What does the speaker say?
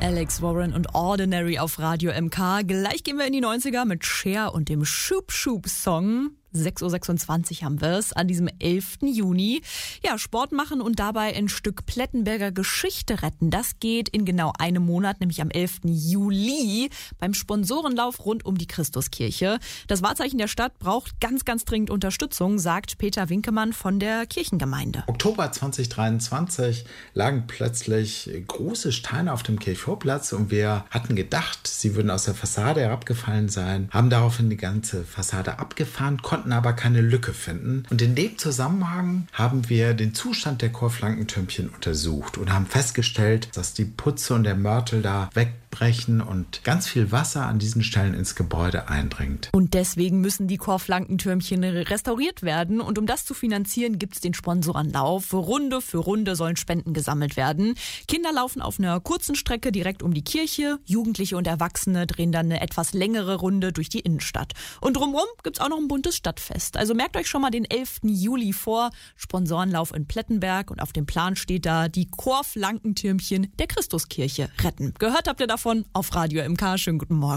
Alex Warren und Ordinary auf Radio MK. Gleich gehen wir in die 90er mit Cher und dem Shoop Shoop Song. 6.26 Uhr haben wir es, an diesem 11. Juni. Ja, Sport machen und dabei ein Stück Plettenberger Geschichte retten. Das geht in genau einem Monat, nämlich am 11. Juli beim Sponsorenlauf rund um die Christuskirche. Das Wahrzeichen der Stadt braucht ganz, ganz dringend Unterstützung, sagt Peter Winkemann von der Kirchengemeinde. Oktober 2023 lagen plötzlich große Steine auf dem Kirchvorplatz und wir hatten gedacht, sie würden aus der Fassade herabgefallen sein, haben daraufhin die ganze Fassade abgefahren, konnten aber keine Lücke finden. Und in dem Zusammenhang haben wir den Zustand der Chorflankentürmchen untersucht und haben festgestellt, dass die Putze und der Mörtel da wegbrechen und ganz viel Wasser an diesen Stellen ins Gebäude eindringt. Und deswegen müssen die Chorflankentürmchen restauriert werden. Und um das zu finanzieren, gibt es den Sponsorenlauf. Runde für Runde sollen Spenden gesammelt werden. Kinder laufen auf einer kurzen Strecke direkt um die Kirche. Jugendliche und Erwachsene drehen dann eine etwas längere Runde durch die Innenstadt. Und drumherum gibt es auch noch ein buntes Stadtfest. Also merkt euch schon mal den 11. Juli vor. Sponsorenlauf in Plettenberg. Und auf dem Plan steht da, die Chorflankentürmchen der Christuskirche retten. Gehört habt ihr davon auf Radio MK. Schönen guten Morgen.